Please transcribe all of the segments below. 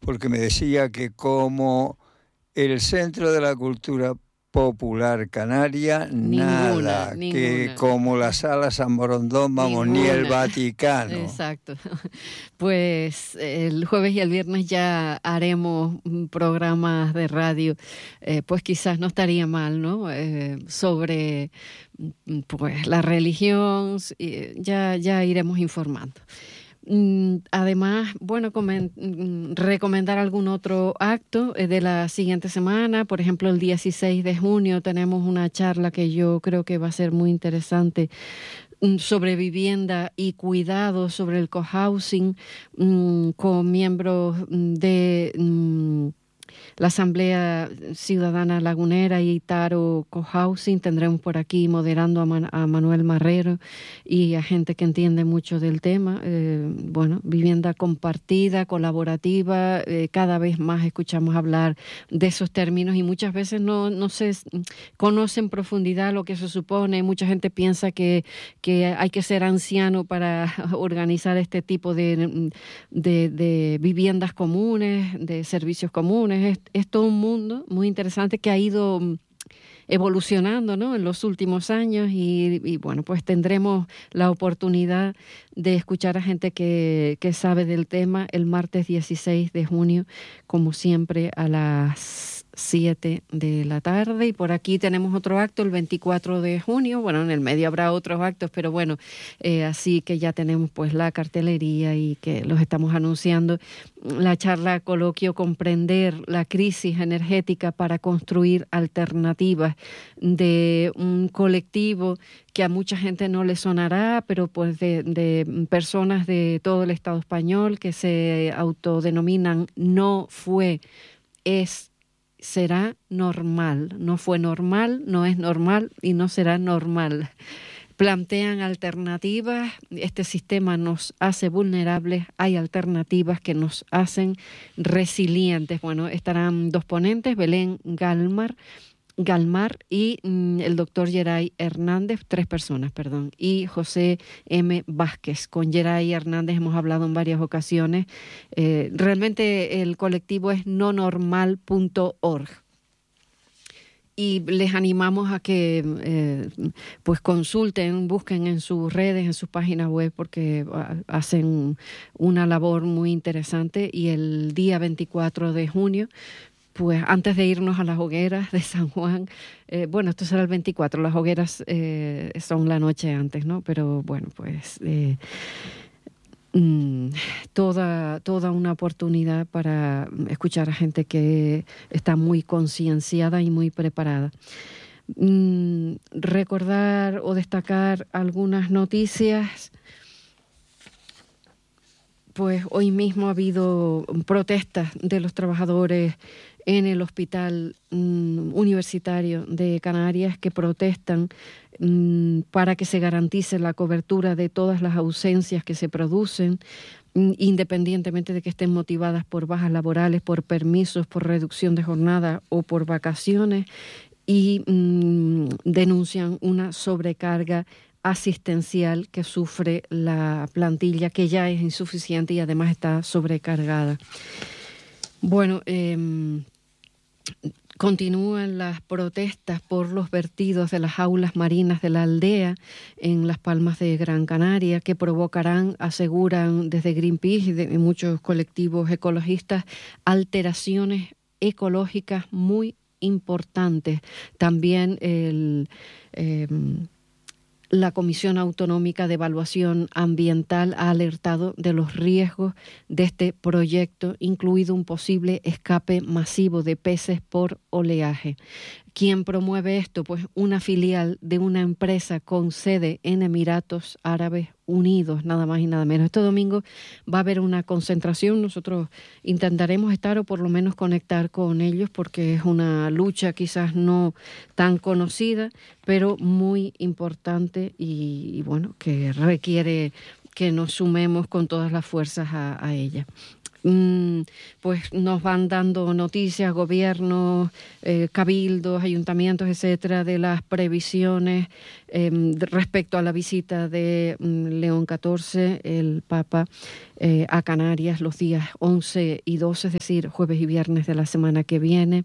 porque me decía que como el centro de la cultura popular canaria, Ninguna, nada, que ninguna. como la Sala San Borondón, vamos, ni el Ninguna. Vaticano. Exacto. Pues el jueves y el viernes ya haremos programas de radio, pues quizás no estaría mal, ¿no? Sobre pues la religión, ya iremos informando. Además, bueno, recomendar algún otro acto de la siguiente semana. Por ejemplo, el 16 de junio tenemos una charla que yo creo que va a ser muy interesante sobre vivienda y cuidado, sobre el cohousing, con miembros de la Asamblea Ciudadana Lagunera y Taro Cohousing. Tendremos por aquí moderando a Manuel Marrero y a gente que entiende mucho del tema. Bueno, vivienda compartida, colaborativa, cada vez más escuchamos hablar de esos términos y muchas veces no se conoce en profundidad lo que eso supone. Mucha gente piensa que hay que ser anciano para organizar este tipo de viviendas comunes, de servicios comunes. Es todo un mundo muy interesante que ha ido evolucionando, ¿no?, en los últimos años y bueno, pues tendremos la oportunidad de escuchar a gente que sabe del tema el martes 16 de junio, como siempre, a las 7 de la tarde. Y por aquí tenemos otro acto el 24 de junio. Bueno, en el medio habrá otros actos, pero bueno, así que ya tenemos pues la cartelería y que los estamos anunciando. La charla coloquio Comprender la crisis energética para construir alternativas, de un colectivo que a mucha gente no le sonará, pero pues de personas de todo el Estado español que se autodenominan No Fue, Es, Será Normal. No fue normal, no es normal y no será normal. Plantean alternativas, este sistema nos hace vulnerables, hay alternativas que nos hacen resilientes. Bueno, estarán dos ponentes, Belén Galmar y el doctor Geray Hernández, tres personas, perdón, y José M. Vázquez. Con Geray Hernández hemos hablado en varias ocasiones. Realmente el colectivo es nonormal.org. Y les animamos a que pues consulten, busquen en sus redes, en sus páginas web, porque hacen una labor muy interesante. Y el día 24 de junio, pues antes de irnos a las hogueras de San Juan, bueno, esto será el 24, las hogueras son la noche antes, ¿no? Pero bueno, pues toda una oportunidad para escuchar a gente que está muy concienciada y muy preparada. Recordar o destacar algunas noticias. Pues hoy mismo ha habido protestas de los trabajadores en el Hospital Universitario de Canarias, que protestan para que se garantice la cobertura de todas las ausencias que se producen, independientemente de que estén motivadas por bajas laborales, por permisos, por reducción de jornada o por vacaciones, y denuncian una sobrecarga asistencial que sufre la plantilla, que ya es insuficiente y además está sobrecargada. Bueno, continúan las protestas por los vertidos de las aulas marinas de la aldea en Las Palmas de Gran Canaria, que provocarán, aseguran desde Greenpeace y de muchos colectivos ecologistas, alteraciones ecológicas muy importantes. También la Comisión Autonómica de Evaluación Ambiental ha alertado de los riesgos de este proyecto, incluido un posible escape masivo de peces por oleaje. ¿Quién promueve esto? Pues una filial de una empresa con sede en Emiratos Árabes Unidos, nada más y nada menos. Este domingo va a haber una concentración. Nosotros intentaremos estar o por lo menos conectar con ellos, porque es una lucha quizás no tan conocida, pero muy importante y bueno, que requiere que nos sumemos con todas las fuerzas a ella. pues nos van dando noticias, gobiernos, cabildos, ayuntamientos, etcétera, de las previsiones respecto a la visita de León XIV, el Papa, a Canarias los días 11 y 12, es decir, jueves y viernes de la semana que viene.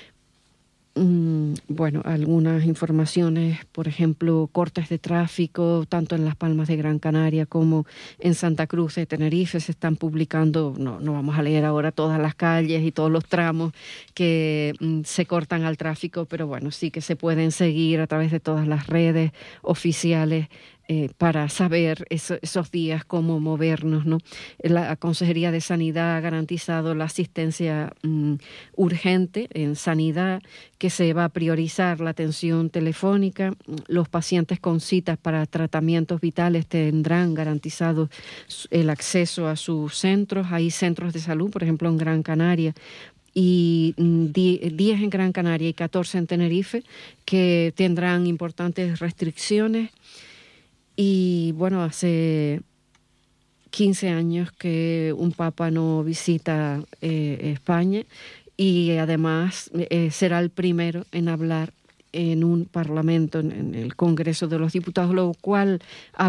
Bueno, algunas informaciones, por ejemplo, cortes de tráfico, tanto en Las Palmas de Gran Canaria como en Santa Cruz de Tenerife, se están publicando, no vamos a leer ahora todas las calles y todos los tramos que se cortan al tráfico, pero bueno, sí que se pueden seguir a través de todas las redes oficiales para saber esos días cómo movernos, ¿no? La Consejería de Sanidad ha garantizado la asistencia urgente en sanidad, que se va a priorizar la atención telefónica. Los pacientes con citas para tratamientos vitales tendrán garantizado el acceso a sus centros. Hay centros de salud, por ejemplo, en Gran Canaria, y 10 en Gran Canaria y 14 en Tenerife, que tendrán importantes restricciones. Y bueno, hace 15 años que un papa no visita España, y además será el primero en hablar en un parlamento, en el Congreso de los Diputados, lo cual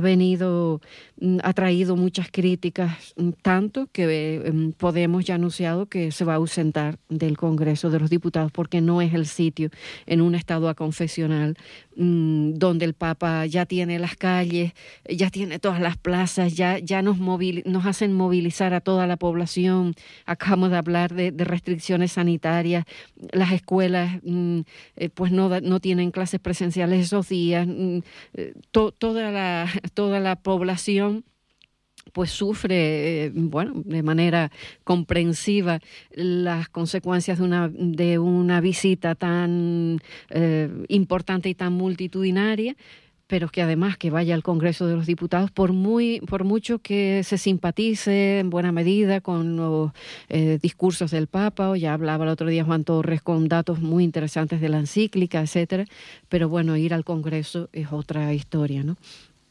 ha traído muchas críticas, tanto que Podemos ya ha anunciado que se va a ausentar del Congreso de los Diputados porque no es el sitio en un estado aconfesional donde el Papa ya tiene las calles, ya tiene todas las plazas, ya nos hacen movilizar a toda la población. Acabamos de hablar de restricciones sanitarias, las escuelas pues no tienen clases presenciales esos días, toda la población pues sufre, bueno, de manera comprensiva las consecuencias de una visita tan importante y tan multitudinaria, pero que además que vaya al Congreso de los Diputados, por mucho que se simpatice en buena medida con los discursos del Papa, o ya hablaba el otro día Juan Torres con datos muy interesantes de la encíclica, etcétera, pero bueno, ir al Congreso es otra historia, ¿no?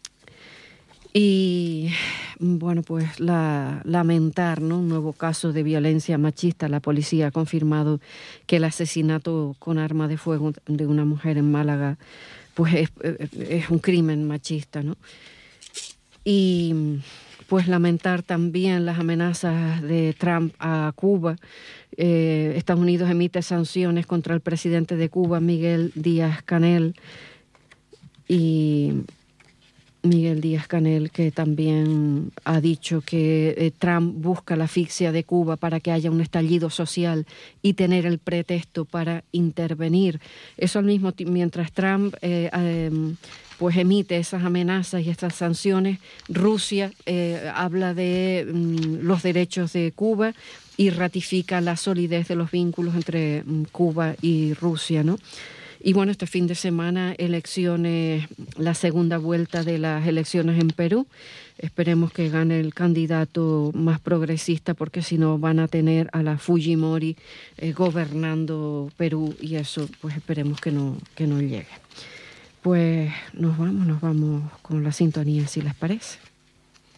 Y bueno, pues lamentar, ¿no?, un nuevo caso de violencia machista. La policía ha confirmado que el asesinato con arma de fuego de una mujer en Málaga pues es un crimen machista, ¿no? Y pues lamentar también las amenazas de Trump a Cuba. Estados Unidos emite sanciones contra el presidente de Cuba, Miguel Díaz-Canel, que también ha dicho que Trump busca la asfixia de Cuba para que haya un estallido social y tener el pretexto para intervenir. Eso al mismo tiempo, mientras Trump pues emite esas amenazas y estas sanciones, Rusia habla de los derechos de Cuba y ratifica la solidez de los vínculos entre Cuba y Rusia, ¿no? Y bueno, este fin de semana elecciones, la segunda vuelta de las elecciones en Perú. Esperemos que gane el candidato más progresista, porque si no van a tener a la Fujimori gobernando Perú, y eso pues esperemos que no llegue. Pues nos vamos con la sintonía, si les parece.